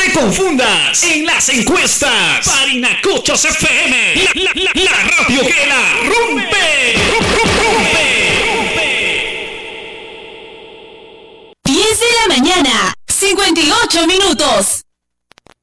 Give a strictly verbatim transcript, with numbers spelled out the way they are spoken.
te confundas en las encuestas. Parinacochos F M, la, la, la, la radio que la rompe. Rompe, rompe. diez de la mañana, cincuenta y ocho minutos.